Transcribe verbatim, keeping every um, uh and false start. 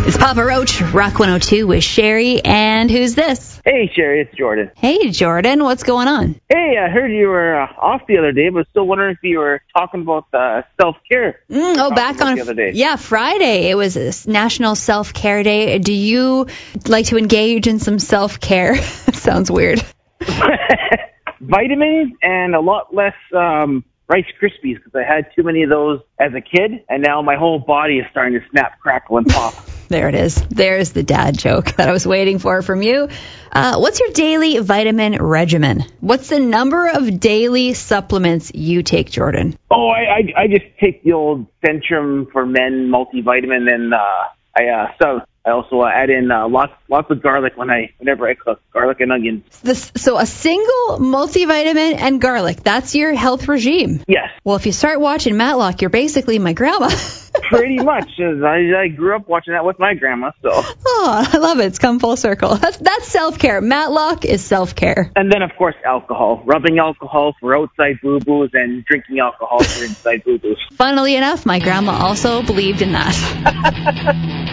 It's Papa Roach, Rock one oh two with Sherry, and who's this? Hey, Sherry, it's Jordan. Hey, Jordan, what's going on? Hey, I heard you were uh, off the other day, but still wondering if you were talking about uh, self-care. Mm, oh, back on, the other day. yeah, Friday. It was a National Self-Care Day. Do you like to engage in some self-care? Sounds weird. Vitamins and a lot less um, Rice Krispies, because I had too many of those as a kid, and now my whole body is starting to snap, crackle, and pop. There it is. There's the dad joke that I was waiting for from you. Uh, what's your daily vitamin regimen? What's the number of daily supplements you take, Jordan? Oh, I, I, I just take the old Centrum for Men multivitamin, and uh, I uh, so I also uh, add in uh, lots lots of garlic when I whenever I cook, garlic and onions. This, so a single multivitamin and garlic. That's your health regime. Yes. Well, if you start watching Matlock, you're basically my grandma. Pretty much. I, I grew up watching that with my grandma, so. Oh, I love it. It's come full circle. That's, that's self-care. Matlock is self-care. And then, of course, alcohol. Rubbing alcohol for outside boo-boos and drinking alcohol for inside boo-boos. Funnily enough, my grandma also believed in that.